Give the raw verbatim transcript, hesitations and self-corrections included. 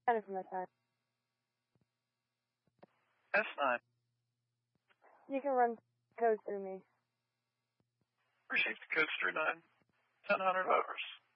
Got it from that time. S nine. You can run code through me. Received the codes through nine. ten hundred overs.